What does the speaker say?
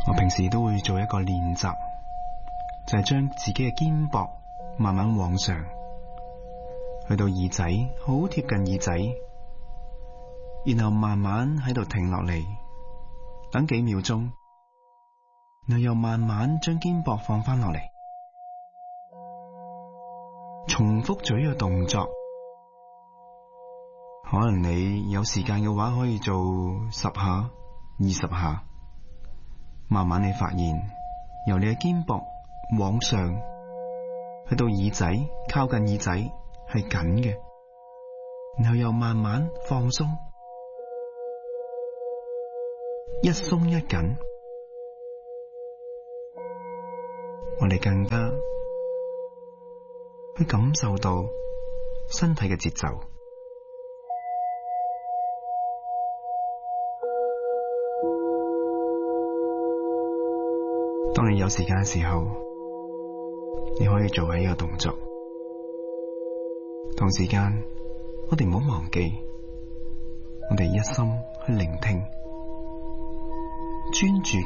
我平時都會做一個練習，就係將自己嘅肩膊慢慢往上，去到耳仔，好貼近耳仔，然後慢慢喺度停落嚟，等幾秒鐘，然後又慢慢將肩膊放翻落嚟，重複做呢個動作。可能你有時間嘅話，可以做10下、20下。慢慢你發現，由你嘅肩膊往上，去到耳仔，靠近耳仔係緊嘅，然後又慢慢放鬆，一鬆一緊，我哋更加去感受到身體嘅節奏。當你有時間嘅時候，你可以做下呢個動作。同時間，我哋唔好忘記，我哋一心去聆聽，專注。